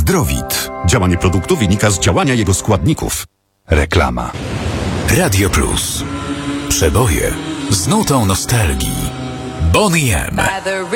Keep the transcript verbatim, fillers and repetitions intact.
Zdrowit. Działanie produktu wynika z działania jego składników. Reklama. Radio Plus. Przeboje z nutą nostalgii. Boney M.